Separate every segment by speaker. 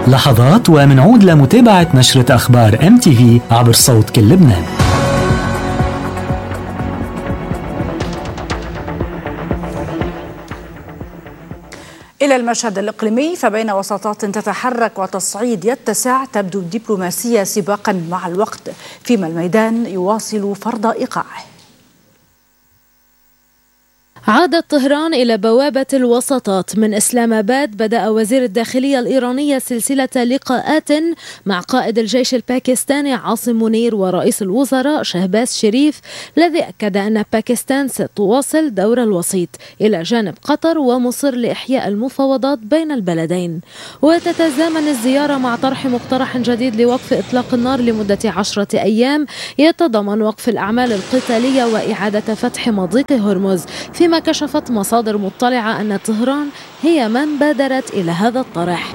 Speaker 1: لحظات ومنعود لمتابعة نشرة أخبار MTV عبر صوت كل لبنان.
Speaker 2: إلى المشهد الإقليمي، فبين وساطات تتحرك وتصعيد يتسع تبدو الدبلوماسية سباقا مع الوقت، فيما الميدان يواصل فرض إيقاعه.
Speaker 3: عادت طهران إلى بوابة الوساطات. من إسلام آباد بدأ وزير الداخلية الإيرانية سلسلة لقاءات مع قائد الجيش الباكستاني عاصم منير ورئيس الوزراء شهباز شريف، الذي أكد أن باكستان ستواصل دور الوسيط إلى جانب قطر ومصر لإحياء المفاوضات بين البلدين. وتتزامن الزيارة مع طرح مقترح جديد لوقف إطلاق النار لمدة 10 أيام يتضمن وقف الأعمال القتالية وإعادة فتح مضيق هرمز، فيما كشفت مصادر مطلعة أن طهران هي من بادرت إلى هذا الطرح.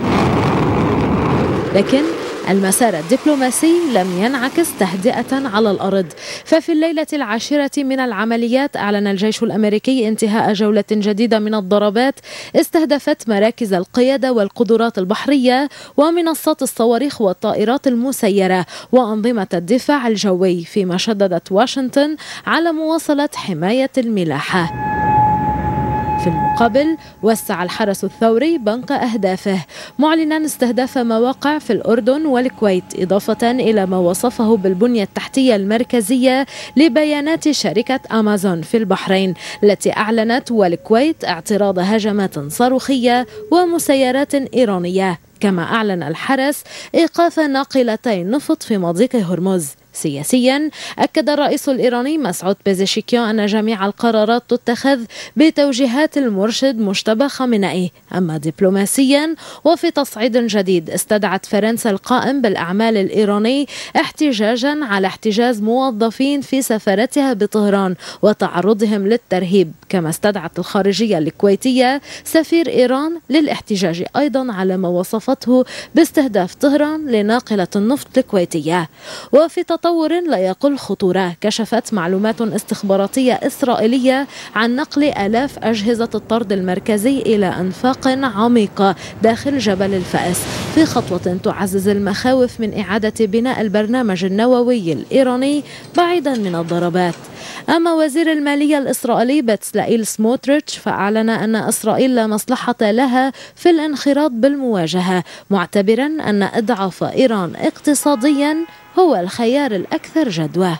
Speaker 3: لكن المسار الدبلوماسي لم ينعكس تهدئة على الأرض، ففي الليلة 10 من العمليات أعلن الجيش الأمريكي انتهاء جولة جديدة من الضربات استهدفت مراكز القيادة والقدرات البحرية ومنصات الصواريخ والطائرات المسيرة وأنظمة الدفاع الجوي، فيما شددت واشنطن على مواصلة حماية الملاحة. في المقابل وسع الحرس الثوري بنك أهدافه، معلنا استهداف مواقع في الأردن والكويت، إضافة إلى ما وصفه بالبنية التحتية المركزية لبيانات شركة أمازون في البحرين، التي أعلنت والكويت اعتراض هجمات صاروخية ومسيرات إيرانية. كما أعلن الحرس إيقاف ناقلتي نفط في مضيق هرمز. سياسيا أكد الرئيس الإيراني مسعود بيزيشكيان أن جميع القرارات تتخذ بتوجيهات المرشد مجتبى خامنئي. أما دبلوماسيا، وفي تصعيد جديد استدعت فرنسا القائم بالأعمال الإيراني احتجاجا على احتجاز موظفين في سفارتها بطهران وتعرضهم للترهيب، كما استدعت الخارجية الكويتية سفير إيران للاحتجاج أيضا على ما وصفته باستهداف طهران لناقلة النفط الكويتية. وفي تطور لا يقل خطورة، كشفت معلومات استخباراتية إسرائيلية عن نقل آلاف أجهزة الطرد المركزي إلى أنفاق عميقة داخل جبل الفأس، في خطوة تعزز المخاوف من إعادة بناء البرنامج النووي الإيراني بعيدا من الضربات. أما وزير المالية الإسرائيلي بتسلائيل سموتريتش فأعلن أن إسرائيل لا مصلحة لها في الانخراط بالمواجهة، معتبرا أن إضعاف إيران اقتصاديا هو الخيار الأكثر جدوى.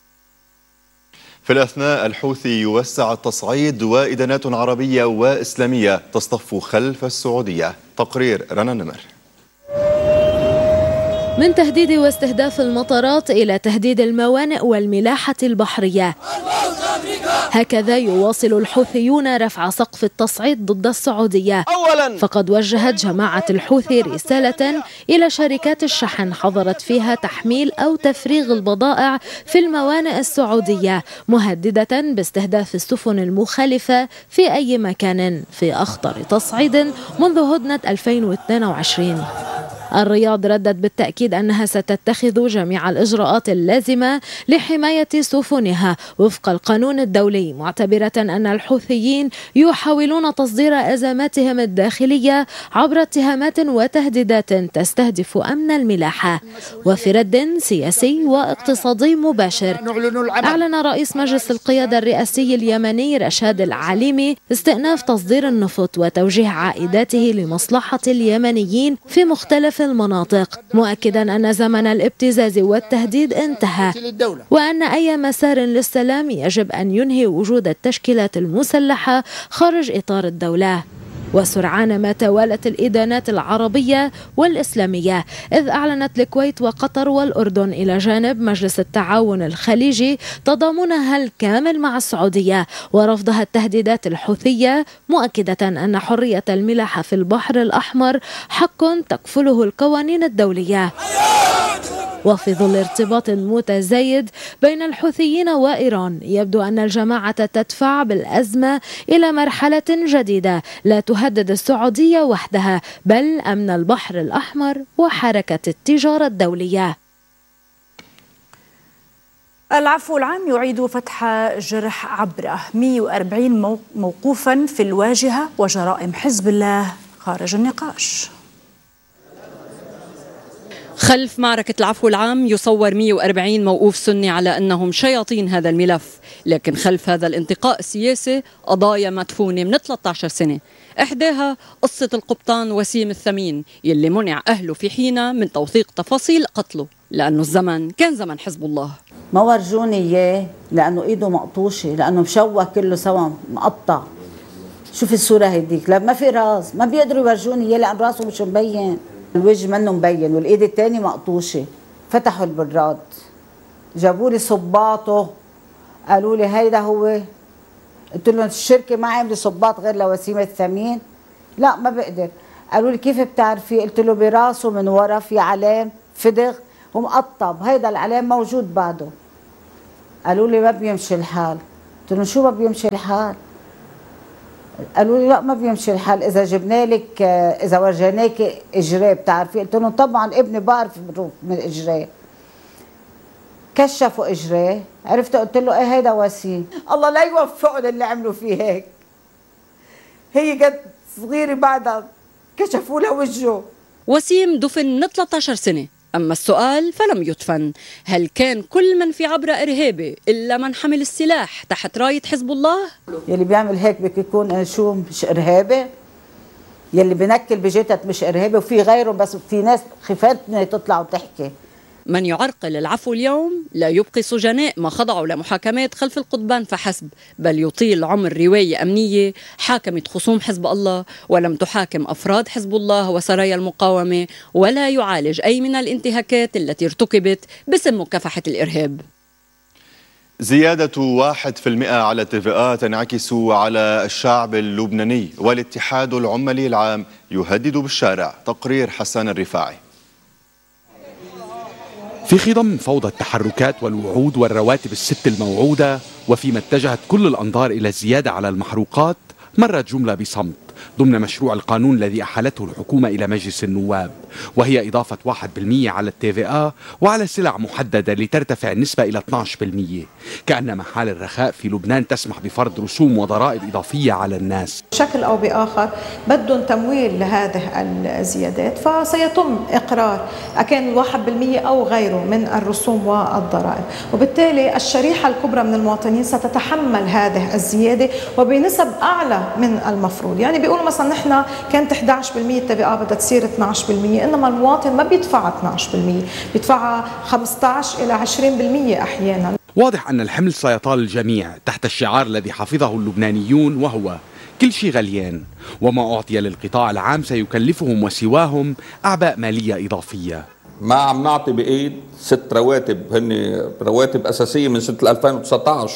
Speaker 4: في الأثناء الحوثي يوسع التصعيد وإدانات عربية وإسلامية تصطف خلف السعودية. تقرير رنا النمر.
Speaker 3: من تهديد واستهداف المطارات إلى تهديد الموانئ والملاحة البحرية، هكذا يواصل الحوثيون رفع سقف التصعيد ضد السعودية. فقد وجهت جماعة الحوثي رسالة إلى شركات الشحن حظرت فيها تحميل أو تفريغ البضائع في الموانئ السعودية، مهددة باستهداف السفن المخالفة في أي مكان، في أخطر تصعيد منذ هدنة 2022. الرياض ردت بالتأكيد أنها ستتخذ جميع الإجراءات اللازمة لحماية سفنها وفق القانون الدولي، معتبرة أن الحوثيين يحاولون تصدير أزماتهم الداخلية عبر اتهامات وتهديدات تستهدف أمن الملاحة. وفي رد سياسي واقتصادي مباشر، أعلن رئيس مجلس القيادة الرئاسي اليمني رشاد العليمي استئناف تصدير النفط وتوجيه عائداته لمصلحة اليمنيين في مختلف المناطق، مؤكدا أن زمن الابتزاز والتهديد انتهى، وأن أي مسار للسلام يجب أن ينهي وجود التشكيلات المسلحة خارج إطار الدولة. وسرعان ما توالت الإدانات العربية والإسلامية، إذ أعلنت الكويت وقطر والأردن إلى جانب مجلس التعاون الخليجي تضامنها الكامل مع السعودية ورفضها التهديدات الحوثية، مؤكدة أن حرية الملاحة في البحر الأحمر حق تكفله القوانين الدولية. وفي ظل ارتباط متزايد بين الحوثيين وإيران، يبدو أن الجماعة تدفع بالأزمة إلى مرحلة جديدة لا تهدد السعودية وحدها، بل أمن البحر الأحمر وحركة التجارة الدولية.
Speaker 2: العفو العام يعيد فتح جرح عبره، 140 موقوفا في الواجهة وجرائم حزب الله خارج النقاش.
Speaker 5: خلف معركة العفو العام يصور 140 موقوف سني على أنهم شياطين هذا الملف، لكن خلف هذا الانتقاء السياسي قضايا مدفونة من 13 سنة. إحداها قصة القبطان وسيم الثمين يلي منع أهله في حينها من توثيق تفاصيل قتله لأنه الزمن كان زمن حزب الله.
Speaker 6: ما ورجوني إياه لأنه إيده مقطوشة، لأنه مشوه كله سوا مقطع. شوف الصورة هيديك، لا ما في راس، ما بيقدروا يورجوني إياه لأن راسه مش مبين، الوجه منه مبين والإيد الثانية مقطوشة. فتحوا البراد، جابوا لي صباطه، قالوا لي هيدا هو. قلت لهم الشركة ما عاملة صباط غير لوسيم الثمين؟ لا ما بقدر. قالوا لي كيف بتعرفي؟ قلت له براسه من ورا في علام فدغ ومقطب، هيدا العلام موجود بعده. قالوا لي ما بيمشي الحال. قلت لهم شو ما بيمشي الحال؟ قالوا لي لا ما بيمشي الحال اذا جبنا لك، اذا ورجيناك اجراه بتعرفي؟ قلت لهم طبعا ابني بعرف من اجراه. كشفوا اجراه، عرفت قلت له ايه هيدا وسيم. الله لا يوفقهم اللي عملوا فيه هيك. هي قد صغيره بعدها كشفوا لها وجهه.
Speaker 5: وسيم دفن من 13 سنة، أما السؤال فلم يدفن. هل كان كل من في عبرة إرهابي إلا من حمل السلاح تحت راية حزب الله؟
Speaker 6: يلي بيعمل هيك بك يكون شو مش إرهابي؟ يلي بنكل بجتت مش إرهابي؟ وفي غيرهم بس في ناس خفت تطلع وتحكي.
Speaker 5: من يعرقل العفو اليوم لا يبقي سجناء ما خضعوا لمحاكمات خلف القضبان فحسب، بل يطيل عمر رواية أمنية حاكمت خصوم حزب الله ولم تحاكم أفراد حزب الله وسرايا المقاومة، ولا يعالج أي من الانتهاكات التي ارتكبت باسم مكافحة الإرهاب.
Speaker 4: زيادة 1% على التي تنعكس على الشعب اللبناني، والاتحاد العمالي العام يهدد بالشارع. تقرير حسان الرفاعي.
Speaker 7: في خضم فوضى التحركات والوعود والرواتب الست الموعودة، وفيما اتجهت كل الأنظار إلى الزيادة على المحروقات، مرت جملة بصمت ضمن مشروع القانون الذي أحالته الحكومة إلى مجلس النواب، وهي إضافة 1% على التي وعلى سلع محددة لترتفع النسبة إلى 12%، كأنما حال الرخاء في لبنان تسمح بفرض رسوم وضرائب إضافية على الناس.
Speaker 8: بشكل أو بآخر بدهم تمويل لهذه الزيادات، فسيتم إقرار أكان 1% أو غيره من الرسوم والضرائب، وبالتالي الشريحة الكبرى من المواطنين ستتحمل هذه الزيادة وبنسب أعلى من المفروض. يعني بيقولوا مثلا نحن كانت 11% التبعة بدها تصير 12%، إنما المواطن ما بيدفع 12%، بيدفعها 15 إلى 20% أحيانا.
Speaker 7: واضح أن الحمل سيطال الجميع تحت الشعار الذي حفظه اللبنانيون، وهو كل شيء غليان، وما أعطي للقطاع العام سيكلفهم وسواهم أعباء مالية إضافية.
Speaker 9: ما عم نعطي بإيد 6 رواتب، هن رواتب أساسية من سنة 2019،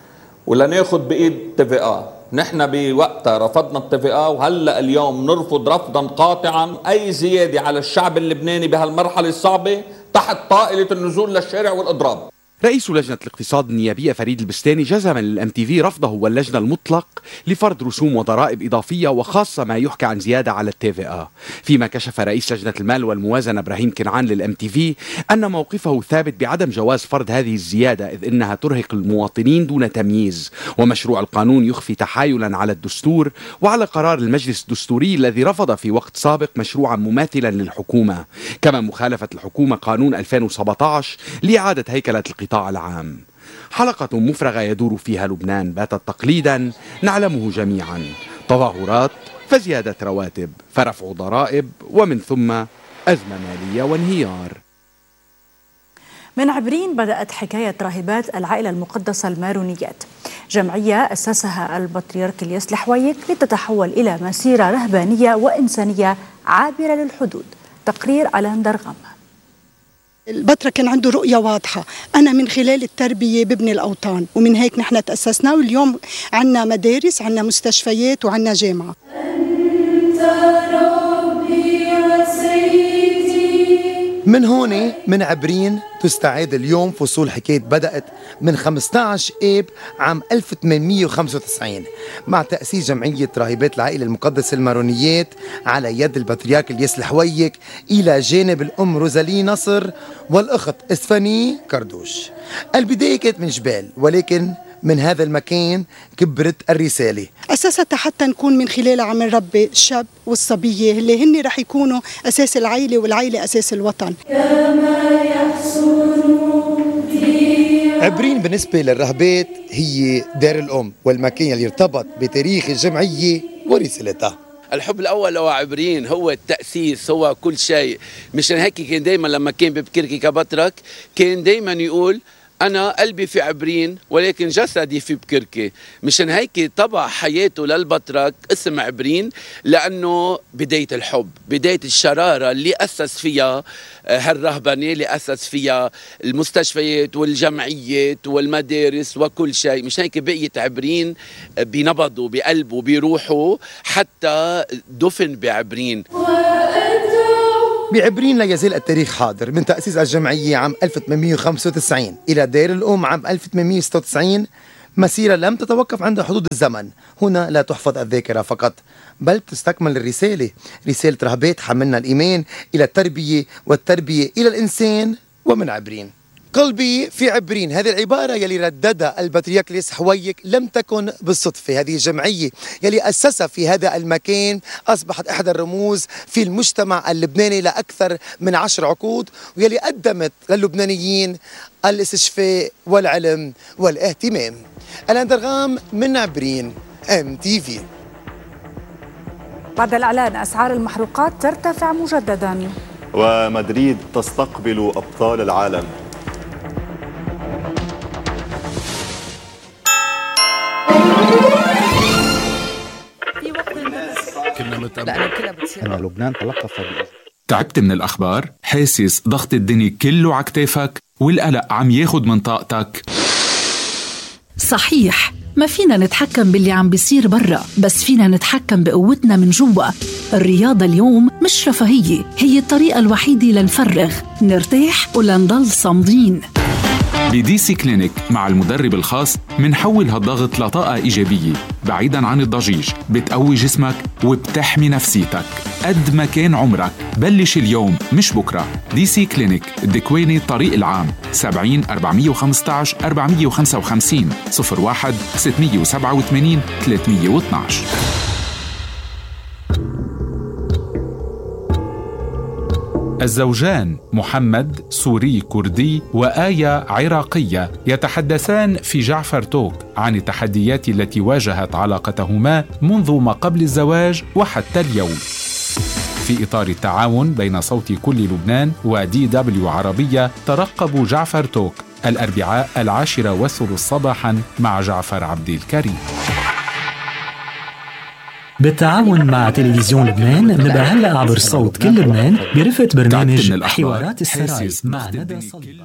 Speaker 9: ولا ناخد بإيد تي. نحن بوقتها رفضنا التي، وهلأ اليوم نرفض رفضا قاطعا أي زيادة على الشعب اللبناني بهالمرحلة الصعبة تحت طائلة النزول للشارع والإضراب.
Speaker 7: رئيس لجنة الاقتصاد النيابية فريد البستاني جزم للMTV رفضه واللجنة المطلق لفرض رسوم وضرائب إضافية، وخاصة ما يحكى عن زيادة على التي، فيما كشف رئيس لجنة المال والموازنة إبراهيم كنعان للMTV أن موقفه ثابت بعدم جواز فرض هذه الزيادة، إذ إنها ترهق المواطنين دون تمييز، ومشروع القانون يخفي تحايلا على الدستور وعلى قرار المجلس الدستوري الذي رفض في وقت سابق مشروعا مماثلا للحكومة، كما مخالفة الحكومة قانون 2017 لإعادة هيكلة القطاع العام. حلقة مفرغة يدور فيها لبنان باتت تقليدا نعلمه جميعا: تظاهرات، فزيادة رواتب، فرفع ضرائب، ومن ثم أزمة مالية وانهيار.
Speaker 2: من عبرين بدأت حكاية راهبات العائلة المقدسة المارونيات، جمعية أسسها البطريرك الياس الحويك لتتحول إلى مسيرة رهبانية وإنسانية عابرة للحدود. تقرير ألان درغم.
Speaker 10: البطرك كان عنده رؤية واضحة، أنا من خلال التربية ببني الأوطان، ومن هيك نحن تأسسنا، واليوم عنا مدارس، عنا مستشفيات، وعنا جامعة.
Speaker 11: من هون من عبرين تستعيد اليوم فصول حكاية بدأت من 15 آب عام 1895 مع تأسيس جمعية راهبات العائلة المقدسة المارونيات على يد البطريرك الياس الحويك إلى جانب الأم روزالي نصر والأخت إسفاني كردوش. البداية كانت من جبال، ولكن من هذا المكان كبرت الرسالة.
Speaker 10: أساسا حتى نكون من خلالها عم نربي الشاب والصبية اللي هن رح يكونوا أساس العائلة، والعائلة أساس الوطن.
Speaker 11: عبرين بالنسبة للرهبات هي دار الأم والمكان اللي ارتبط بتاريخ الجمعية ورسالتها.
Speaker 12: الحب الأول هو عبرين، هو التأسيس، هو كل شيء. مشان هيك كان دايما لما كان ببكركي كبطرك كان دايما يقول أنا قلبي في عبرين ولكن جسدي في بكركي. مشان هيك طبع حياته للبطرك اسم عبرين، لأنه بداية الحب، بداية الشرارة اللي أسس فيها هالرهبنة، اللي أسس فيها المستشفيات والجمعيات والمدارس وكل شيء. مشان هيك بقيت عبرين بنبضه بقلبه بروحه، حتى دفن بعبرين.
Speaker 11: بعبرين لا يزال التاريخ حاضر، من تأسيس الجمعية عام 1895 إلى دار الأم عام 1896، مسيرة لم تتوقف عند حدود الزمن. هنا لا تحفظ الذاكرة فقط، بل تستكمل الرسالة، رسالة رهبات حملنا الإيمان إلى التربية، والتربية إلى الإنسان. ومن عبرين قلبي في عبرين، هذه العبارة يلي رددها البطريرك الياس حويك لم تكن بالصدفة. هذه الجمعية يلي أسسها في هذا المكان أصبحت إحدى الرموز في المجتمع اللبناني لأكثر من 10 عقود، ويلي قدمت للبنانيين الاستشفاء والعلم والاهتمام. الآن درغام من عبرين MTV.
Speaker 2: بعد الإعلان أسعار المحروقات ترتفع مجددا،
Speaker 4: ومدريد تستقبل أبطال العالم.
Speaker 13: أن لبنان تلقى تعبت من الأخبار؟ حاسس ضغط الدنيا كله عكتافك والقلق عم ياخد من طاقتك؟
Speaker 14: صحيح، ما فينا نتحكم باللي عم بيصير برا، بس فينا نتحكم بقوتنا من جوا. الرياضة اليوم مش رفاهية، هي الطريقة الوحيدة لنفرغ، نرتاح ولنضل صامدين.
Speaker 13: بدي سي كلينيك مع المدرب الخاص منحول هالضغط لطاقة إيجابية بعيداً عن الضجيج، بتقوي جسمك وبتحمي نفسيتك. قد ما كان عمرك بلش اليوم مش بكرة. دي سي كلينيك الدكواني طريق العام 70 415 455 01 687 312. الزوجان محمد سوري كردي وآية عراقية يتحدثان في جعفر توك عن التحديات التي واجهت علاقتهما منذ ما قبل الزواج وحتى اليوم. في إطار التعاون بين صوت كل لبنان وDW عربية، ترقبوا جعفر توك الأربعاء 10:30 صباحا مع جعفر عبد الكريم.
Speaker 1: بالتعاون مع تلفزيون لبنان منبقى هلأ عبر صوت كل لبنان برفقة برنامج حوارات السراي مع ندى صليبة.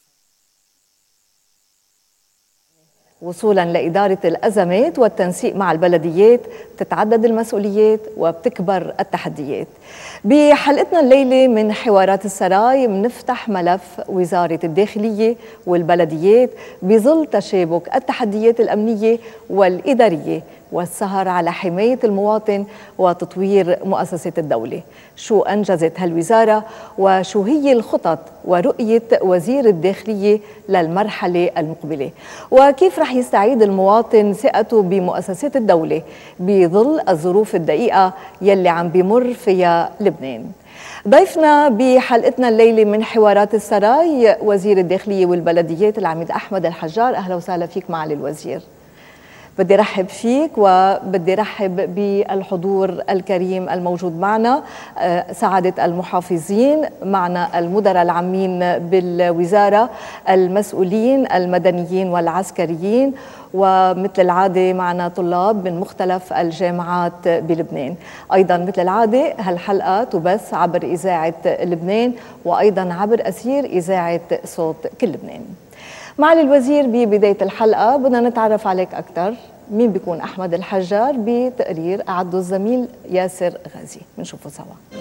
Speaker 15: وصولا لإدارة الأزمات والتنسيق مع البلديات بتتعدد المسؤوليات وبتكبر التحديات. بحلقتنا الليلة من حوارات السراي بنفتح ملف وزارة الداخلية والبلديات بظل تشابك التحديات الأمنية والإدارية والسهر على حماية المواطن وتطوير مؤسسة الدولة. شو أنجزت هالوزارة وشو هي الخطط ورؤية وزير الداخلية للمرحلة المقبلة، وكيف رح يستعيد المواطن ثقته بمؤسسات الدولة بظل الظروف الدقيقة يلي عم بيمر فيها لبنان. ضيفنا بحلقتنا الليلة من حوارات السراي وزير الداخلية والبلديات العميد أحمد الحجار. أهلا وسهلا فيك معالي الوزير. بدي رحب فيك وبدي رحب بالحضور الكريم الموجود معنا، سعادة المحافظين، معنا المدراء العامين بالوزارة، المسؤولين المدنيين والعسكريين، ومثل العادة معنا طلاب من مختلف الجامعات بلبنان. أيضا مثل العادة هالحلقة تبث عبر إذاعة لبنان وأيضا عبر أثير إذاعة صوت كل لبنان. معالي الوزير، ببداية الحلقة بدنا نتعرف عليك أكثر. مين بيكون أحمد الحجار بتقرير أعده الزميل ياسر غازي، بنشوفه سوا.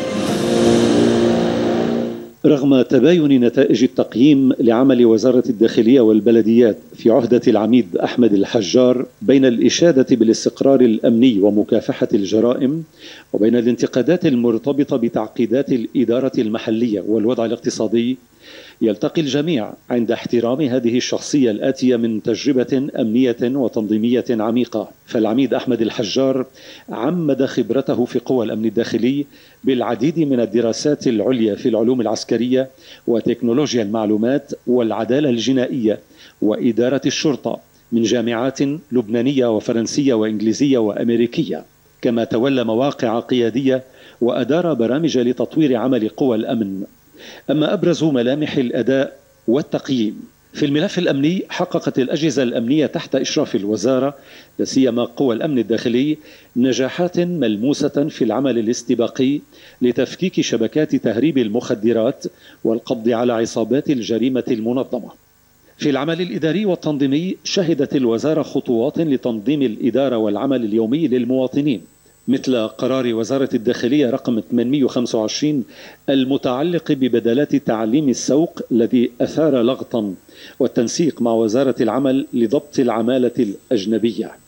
Speaker 16: رغم تباين نتائج التقييم لعمل وزارة الداخلية والبلديات في عهدة العميد أحمد الحجار بين الإشادة بالاستقرار الأمني ومكافحة الجرائم وبين الانتقادات المرتبطة بتعقيدات الإدارة المحلية والوضع الاقتصادي، يلتقي الجميع عند احترام هذه الشخصية الآتية من تجربة أمنية وتنظيمية عميقة. فالعميد أحمد الحجار عمد خبرته في قوى الأمن الداخلي بالعديد من الدراسات العليا في العلوم العسكرية وتكنولوجيا المعلومات والعدالة الجنائية وإدارة الشرطة من جامعات لبنانية وفرنسية وإنجليزية وأمريكية، كما تولى مواقع قيادية وأدار برامج لتطوير عمل قوى الأمن. أما أبرز ملامح الأداء والتقييم في الملف الأمني، حققت الأجهزة الأمنية تحت إشراف الوزارة لا سيما قوى الأمن الداخلي نجاحات ملموسة في العمل الاستباقي لتفكيك شبكات تهريب المخدرات والقبض على عصابات الجريمة المنظمة. في العمل الإداري والتنظيمي، شهدت الوزارة خطوات لتنظيم الإدارة والعمل اليومي للمواطنين، مثل قرار وزارة الداخلية رقم 825 المتعلق ببدلات تعليم السوق الذي أثار لغطا، والتنسيق مع وزارة العمل لضبط العمالة الأجنبية.